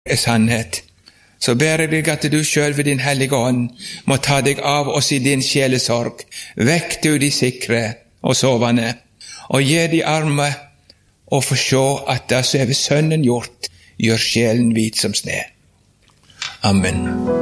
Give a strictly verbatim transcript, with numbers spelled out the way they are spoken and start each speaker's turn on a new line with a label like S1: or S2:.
S1: er sannhet, så ber jeg deg at du selv ved din hellige ånd må ta deg av oss i din sjelesorg. Vekk du de sikre og sovende, og gi de arme og få se at det som er ved Sønnen gjort, gjør sjelen hvit som sne. Amen.